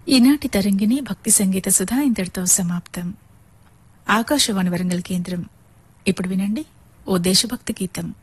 ఈనాటి తరంగిణి భక్తి సంగీత సుధా ఇంతటితో సమాప్తం. ఆకాశవాణి వరంగల్ కేంద్రం. ఇప్పుడు వినండి ఓ దేశభక్తి గీతం.